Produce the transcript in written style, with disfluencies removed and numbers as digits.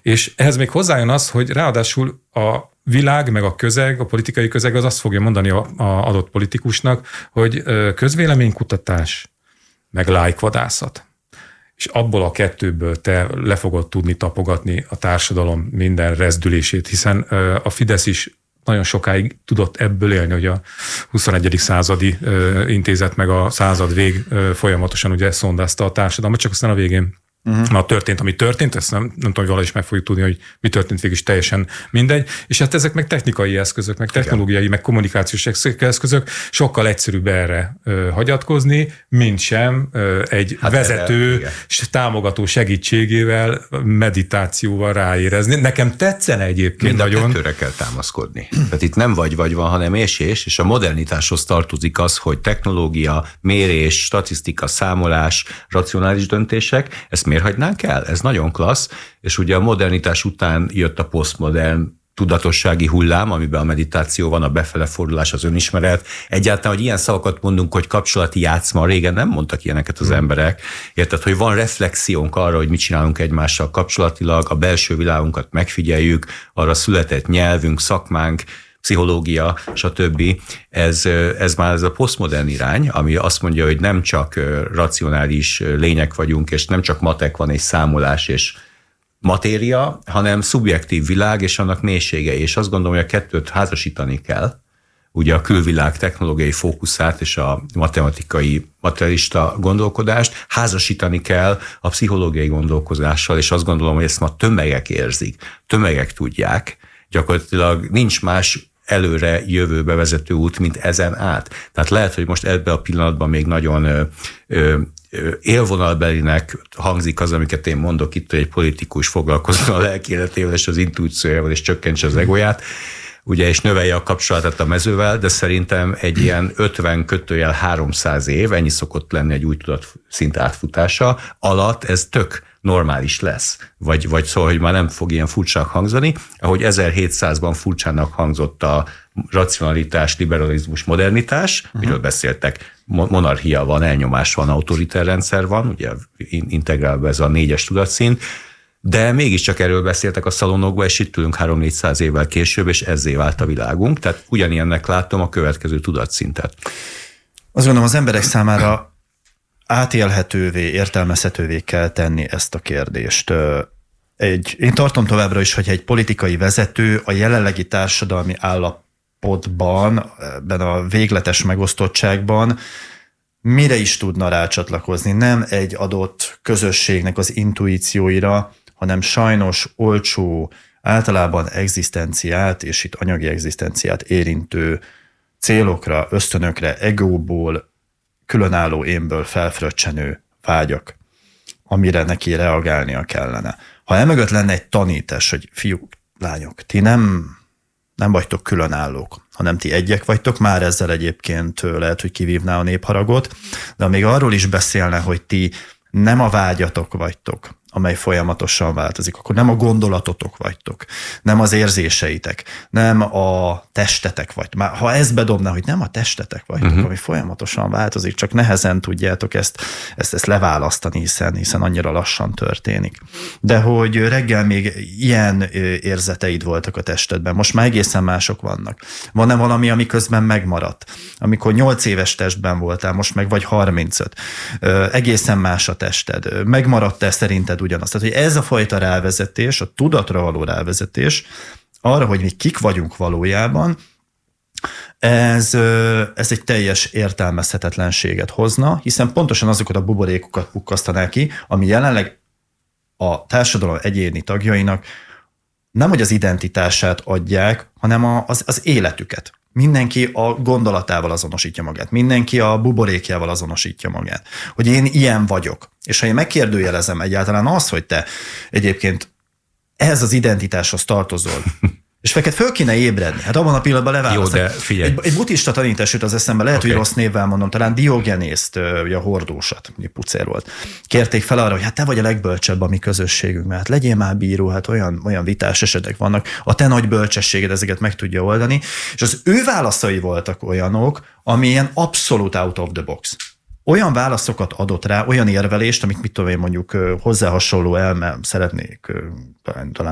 És ehhez még hozzájön az, hogy ráadásul a világ, meg a közeg, a politikai közeg az azt fogja mondani a adott politikusnak, hogy közvéleménykutatás, meg lájkvadászat. És abból a kettőből te le fogod tudni tapogatni a társadalom minden rezdülését, hiszen a Fidesz is nagyon sokáig tudott ebből élni, hogy a 21. századi intézet meg a század vég folyamatosan ugye szondázta a társadalmat, csak aztán a végén már történt, ami történt, ezt nem tudom, hogy valahogy is meg fogjuk tudni, hogy mi történt végig is teljesen mindegy, és hát ezek meg technikai eszközök, meg technológiai, meg kommunikációs eszközök, sokkal egyszerűbb erre hagyatkozni, mint sem egy vezető támogató segítségével, meditációval ráérezni. Nekem tetszene egyébként nagyon. Mind a kettőre kell támaszkodni. Tehát itt nem vagy van, hanem és a modernitáshoz tartozik az, hogy technológia, mérés, statisztika, számolás, racionális döntések, ezt miért hagynánk el? Ez nagyon klassz, és ugye a modernitás után jött a posztmodern tudatossági hullám, amiben a meditáció van, a befelefordulás, az önismeret. Egyáltalán, hogy ilyen szavakat mondunk, hogy kapcsolati játszma, régen nem mondtak ilyeneket az emberek. Érted, hogy van reflexiónk arra, hogy mit csinálunk egymással kapcsolatilag, a belső világunkat megfigyeljük, arra született nyelvünk, szakmánk, pszichológia, stb. Ez már ez a posztmodern irány, ami azt mondja, hogy nem csak racionális lények vagyunk, és nem csak matek van, és számolás, és matéria, hanem szubjektív világ, és annak mélysége. És azt gondolom, hogy a kettőt házasítani kell, ugye a külvilág technológiai fókuszát és a matematikai, materialista gondolkodást házasítani kell a pszichológiai gondolkodással, és azt gondolom, hogy ezt ma tömegek érzik, tömegek tudják, gyakorlatilag nincs más előre jövőbe vezető út, mint ezen át. Tehát lehet, hogy most ebben a pillanatban még nagyon élvonalbelinek hangzik az, amiket én mondok itt, hogy egy politikus foglalkozzon a lelkiéletével és az intuíciójával, és csökkentse az egóját, ugye, és növelje a kapcsolatát a mezővel, de szerintem egy ilyen 50-300 év, ennyi szokott lenni egy új tudatszint átfutása, alatt ez tök normális lesz. Vagy szóval, hogy már nem fog ilyen furcsának hangzani, ahogy 1700-ban furcsának hangzott a racionalitás, liberalizmus, modernitás, miről beszéltek, monarchia van, elnyomás van, autoritár rendszer van, ugye integrálva ez a 4-es tudatszint, de mégiscsak erről beszéltek a szalonokban, és itt ülünk 300-400 évvel később, és ezzé vált a világunk, tehát ugyanilyennek látom a következő tudatszintet. Azt gondolom, az emberek számára átélhetővé, értelmezhetővé kell tenni ezt a kérdést. Én tartom továbbra is, hogy egy politikai vezető a jelenlegi társadalmi állapotban, ebben a végletes megosztottságban mire is tudna rácsatlakozni. Nem egy adott közösségnek az intuícióira, hanem sajnos olcsó, általában egzisztenciát, és itt anyagi egzisztenciát érintő célokra, ösztönökre, egóból, különálló énből felfröccsenő vágyak, amire neki reagálnia kellene. Ha emögött lenne egy tanítás, hogy fiúk, lányok, ti nem vagytok különállók, hanem ti egyek vagytok, már ezzel egyébként lehet, hogy kivívná a népharagot, de még arról is beszélne, hogy ti nem a vágyatok vagytok, amely folyamatosan változik, akkor nem a gondolatotok vagytok, nem az érzéseitek, nem a testetek vagytok. Már ha ezt bedobná, hogy nem a testetek vagytok, ami folyamatosan változik, csak nehezen tudjátok ezt leválasztani, hiszen annyira lassan történik. De hogy reggel még ilyen érzeteid voltak a testedben, most már egészen mások vannak. Van-e valami, ami közben megmaradt? Amikor 8 éves testben voltál, most meg vagy 35. Egészen más a tested. Megmaradt-e szerinted ugyanaz? Tehát, hogy ez a fajta rávezetés, a tudatra való rávezetés, arra, hogy mi kik vagyunk valójában, ez egy teljes értelmezhetetlenséget hozna, hiszen pontosan azokat a buborékokat pukkasztaná ki, ami jelenleg a társadalom egyéni tagjainak nem hogy az identitását adják, hanem az életüket. Mindenki a gondolatával azonosítja magát, mindenki a buborékjával azonosítja magát, hogy én ilyen vagyok. És ha én megkérdőjelezem egyáltalán azt, hogy te egyébként ehhez az identitáshoz tartozol, és feked föl kéne ébredni. Hát abban a pillanatban leválasztani. Jó, de figyelj. Egy buddhista tanítás jut az eszembe, lehet, hogy rossz névvel mondom, talán Diogenészt, a hordósat, pucér volt. Kérték fel arra, hogy hát te vagy a legbölcsebb a mi közösségünkben, hát legyél már bíró, hát olyan vitás esetek vannak, a te nagy bölcsességed ezeket meg tudja oldani, és az ő válaszai voltak olyanok, ami ilyen abszolút out of the box. Olyan válaszokat adott rá, olyan érvelést, amit mit tudom én mondjuk hozzá hasonló elme szeretnék talán